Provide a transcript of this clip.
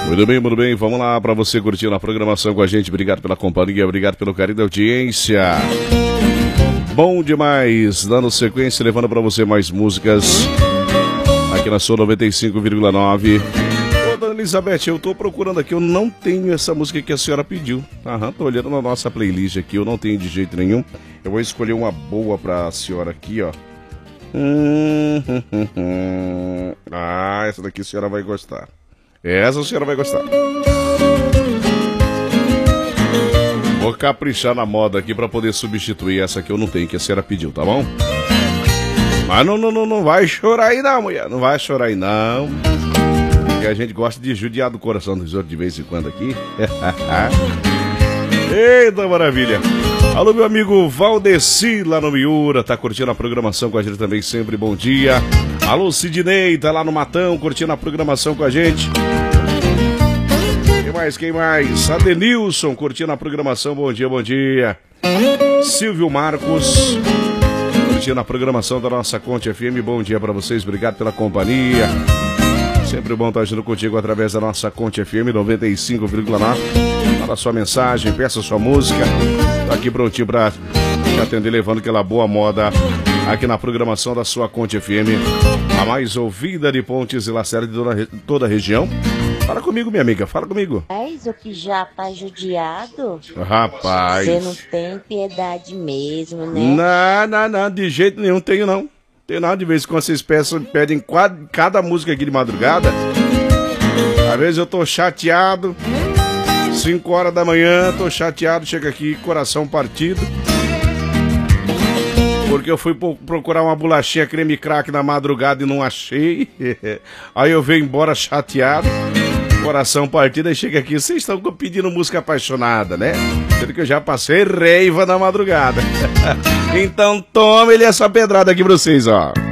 Muito bem, vamos lá para você curtir a programação com a gente. Obrigado pela companhia, obrigado pelo carinho da audiência. Bom demais, dando sequência, levando para você mais músicas aqui na sua 95,9. Ô, dona Elizabeth, eu tô procurando aqui, eu não tenho essa música que a senhora pediu. Tô olhando na nossa playlist aqui, eu não tenho de jeito nenhum. Eu vou escolher uma boa pra senhora aqui, ó. Essa daqui a senhora vai gostar. Essa a senhora vai gostar. Vou caprichar na moda aqui pra poder substituir essa que eu não tenho, que a senhora pediu, tá bom? Mas não vai chorar aí não, mulher. Não vai chorar aí não. Porque a gente gosta de judiar do coração dos outros de vez em quando aqui. Eita maravilha. Alô, meu amigo Valdeci lá no Miura, tá curtindo a programação com a gente também, sempre bom dia. Alô, Sidney, tá lá no Matão, curtindo a programação com a gente. Quem mais? Adenilson, curtindo a programação, bom dia, bom dia. Silvio Marcos, curtindo a programação da nossa Conte FM, bom dia pra vocês, obrigado pela companhia. Sempre bom estar junto contigo através da nossa Conte FM 95,9. Fala sua mensagem, peça sua música. Tá aqui prontinho pra te atender, levando aquela boa moda aqui na programação da sua Conte FM, a mais ouvida de Pontes e Lacerda de toda a região. Fala comigo, minha amiga, fala comigo. Mas o que já tá judiado? Rapaz, você não tem piedade mesmo, né? Não, de jeito nenhum tenho não. Tem nada, de vez em quando vocês pedem cada música aqui de madrugada. Às vezes eu tô chateado, 5 horas da manhã, tô chateado, chega aqui, coração partido. Porque eu fui procurar uma bolachinha creme crack na madrugada e não achei. Aí eu venho embora chateado, coração partido, aí chega aqui, vocês estão pedindo música apaixonada, né? Sendo que eu já passei reiva na madrugada. Então tome ele essa pedrada aqui pra vocês, ó.